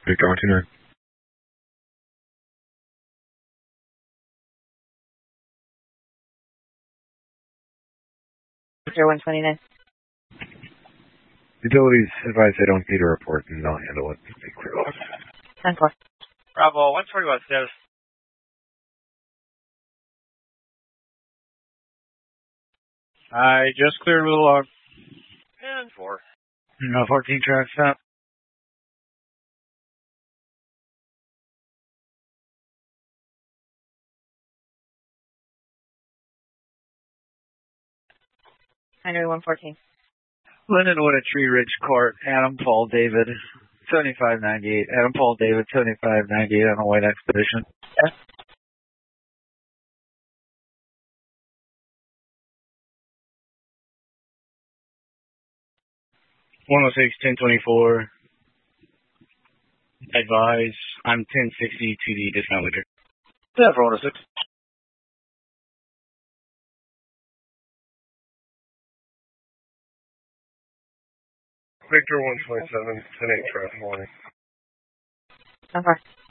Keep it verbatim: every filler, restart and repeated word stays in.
Victor one two nine. Victor one twenty-nine. Utilities advise they don't need a report and they'll handle it. They clear off. ten four. Bravo, one forty-one status. I just cleared with a log. ten four. No, fourteen tracks up. Henry one fourteen. Linden Wood at Tree Ridge Court. Adam Paul David, seventy-five ninety-eight. Adam Paul David, seventy-five ninety-eight on a white expedition. Yeah. one oh six, ten twenty-four. Advise, I'm ten sixty to the dismount leader. Yeah, for one oh six. Victor one twenty-seven, ten eight traffic warning. ten four.